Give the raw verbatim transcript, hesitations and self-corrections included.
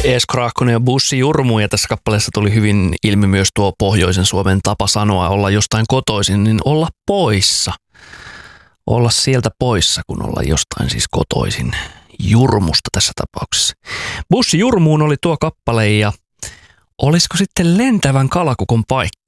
Esko Raakkonen ja Bussi Jurmu, ja tässä kappaleessa tuli hyvin ilmi myös tuo pohjoisen Suomen tapa sanoa, olla jostain kotoisin, niin olla poissa. Olla sieltä poissa, kun olla jostain siis kotoisin. Jurmusta tässä tapauksessa. Bussi Jurmuun oli tuo kappale, ja olisiko sitten lentävän kalakukon paikka?